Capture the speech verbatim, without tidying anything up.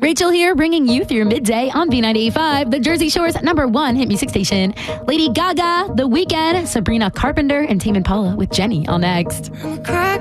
Rachel here, bringing you through midday on B ninety-eight point five, the Jersey Shore's number one hit music station. Lady Gaga, The Weeknd, Sabrina Carpenter, and Tame Impala with Jenny all next.